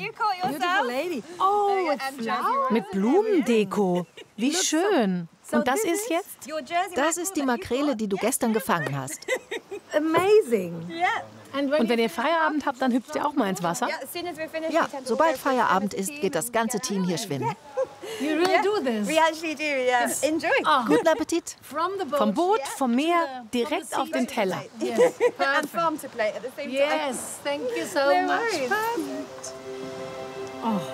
Beautiful lady. Oh, with flowers. Mit Blumendeko. Wie schön. Und das ist jetzt? Das ist die Makrele, die du gestern gefangen hast. Amazing. Und wenn ihr Feierabend habt, dann hüpft ihr auch mal ins Wasser? Ja, sobald Feierabend ist, geht das ganze Team hier schwimmen. You really do this? We actually do, yeah. Enjoy. Guten Appetit. Vom Boot, vom Meer, direkt auf den Teller. Yes, And perfect. farm to plate at the same time. Yes, thank you so much. worries. Perfect. Oh,